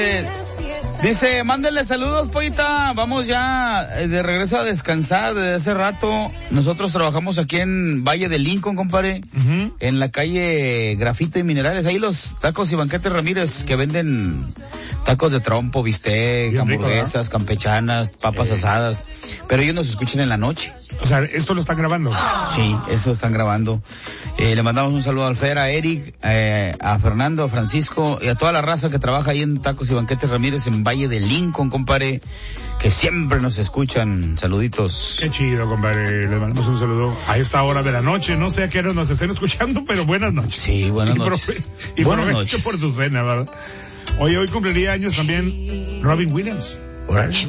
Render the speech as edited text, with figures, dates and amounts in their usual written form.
Dice, mándenle saludos, Pollita. Vamos ya de regreso a descansar desde hace rato. Nosotros trabajamos aquí en Valle de Lincoln, compadre. Uh-huh. En la calle Grafito y Minerales. Ahí los tacos y banquetes Ramírez que venden tacos de trompo, bistec, hamburguesas, campechanas, papas asadas. Pero ellos nos escuchan en la noche. O sea, ¿esto lo están grabando? Sí, eso están grabando. Le mandamos un saludo al Fer, a Eric, a Fernando, a Francisco y a toda la raza que trabaja ahí en Tacos y Banquetes Ramírez en Valle de Lincoln, compadre, que siempre nos escuchan. Saluditos. Qué chido, compadre. Les mandamos un saludo a esta hora de la noche. No sé a qué hora nos estén escuchando, pero buenas noches. Sí, buenas noches. Y provecho por su cena, ¿verdad? Oye, hoy cumpliría años también Robin Williams. Órale.